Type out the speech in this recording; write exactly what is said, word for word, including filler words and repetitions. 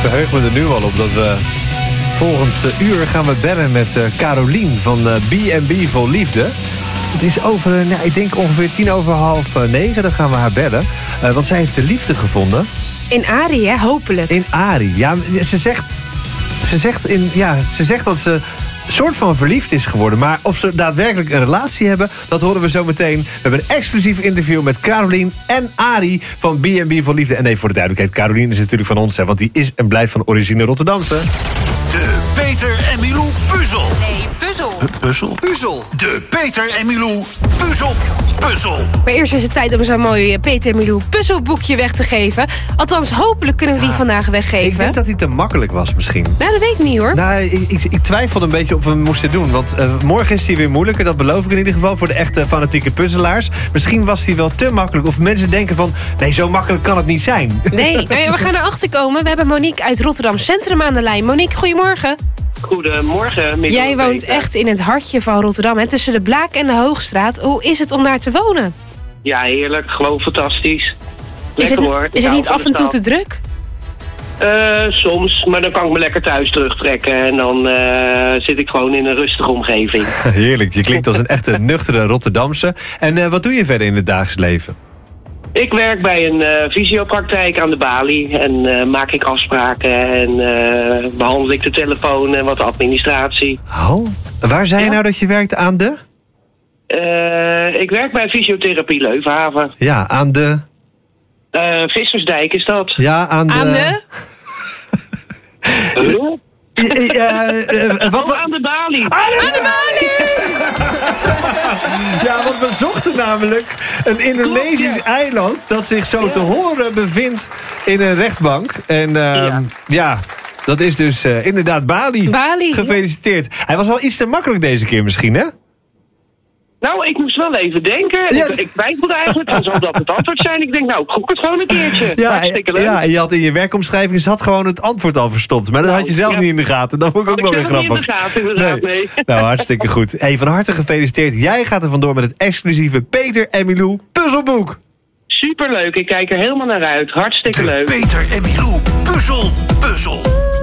verheug me er nu al op dat we volgend uur gaan we bellen met uh, Carolien van uh, B en B Vol Liefde. Het is over, nou, ik denk ongeveer tien over half uh, negen, dan gaan we haar bellen. Uh, want zij heeft de liefde gevonden. In Arie, hè? Hopelijk. In Arie, ja, ze zegt, ze zegt, in, ja, ze zegt dat ze soort van verliefd is geworden. Maar of ze daadwerkelijk een relatie hebben, dat horen we zo meteen. We hebben een exclusief interview met Carolien en Arie van B en B Vol Liefde. En nee, voor de duidelijkheid, Carolien is natuurlijk van ons, hè, want die is en blijft van origine Rotterdamse. De Peter en Milou puzzel. Nee, puzzel. Uh, puzzel? Puzzel. De Peter en Milou puzzel. Puzzel. Maar eerst is het tijd om zo'n mooi Peter en Milou puzzelboekje weg te geven. Althans, hopelijk kunnen we die ja, vandaag weggeven. Ik denk dat die te makkelijk was misschien. Nou, dat weet ik niet hoor. Nou, ik, ik, ik twijfelde een beetje of we hem moesten doen. Want uh, morgen is die weer moeilijker, dat beloof ik in ieder geval. Voor de echte fanatieke puzzelaars. Misschien was die wel te makkelijk. Of mensen denken van, nee, zo makkelijk kan het niet zijn. Nee, nou ja, we gaan erachter komen. We hebben Monique uit Rotterdam Centrum aan de lijn. Monique, goedemorgen. Goedemorgen. Jij woont echt in het hartje van Rotterdam, hè? Tussen de Blaak en de Hoogstraat. Hoe is het om daar te wonen? Ja, heerlijk. Gewoon fantastisch. Lekker, is het, hoor. Is het niet af en toe te druk? Uh, soms, maar dan kan ik me lekker thuis terugtrekken. En dan uh, zit ik gewoon in een rustige omgeving. Heerlijk. Je klinkt als een echte nuchtere Rotterdamse. En uh, wat doe je verder in het dagelijks leven? Ik werk bij een uh, fysiopraktijk aan de balie. En uh, maak ik afspraken en uh, behandel ik de telefoon en wat administratie. Oh, waar zei je ja. nou dat je werkt aan de? Uh, ik werk bij Fysiotherapie Leuvenhaven. Ja, aan de? Uh, Vissersdijk is dat. Ja, aan de? Aan de? Uh, uh, uh, uh, wat, oh, aan de balie. Aan de, aan de balie! Ja, want we zochten namelijk een Indonesisch Klopt, ja. eiland dat zich zo ja. te horen bevindt in een rechtbank. En uh, ja. ja, dat is dus uh, inderdaad Bali. Bali. Gefeliciteerd. Hij was wel iets te makkelijk deze keer misschien, hè? Nou, ik moest wel even denken. Ja. Ik, ik twijfelde eigenlijk, dan zou dat het antwoord zijn. Ik denk, nou, ik gok het gewoon een keertje. Ja, hartstikke leuk. Ja, en je had in je werkomschrijving zat gewoon het antwoord al verstopt. Maar dat nou, had je zelf ja. niet in de gaten. Dat vond ik ook wel weer grappig. Niet in de gaten, inderdaad, nee. nee. Nou, hartstikke goed. Hey, van harte gefeliciteerd. Jij gaat er vandoor met het exclusieve Peter en Milou puzzelboek. Superleuk, ik kijk er helemaal naar uit. Hartstikke de leuk. Peter en Milou puzzel, puzzel.